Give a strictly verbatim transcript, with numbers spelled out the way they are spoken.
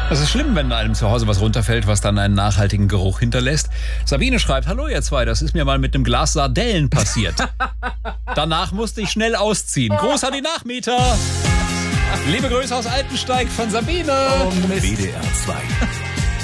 Das ist schlimm, wenn einem zu Hause was runterfällt, was dann einen nachhaltigen Geruch hinterlässt. Sabine schreibt, hallo ihr zwei, das ist mir mal mit einem Glas Sardellen passiert. Danach musste ich schnell ausziehen. Gruß an die Nachmieter. Liebe Grüße aus Altensteig von Sabine. B D R zwei.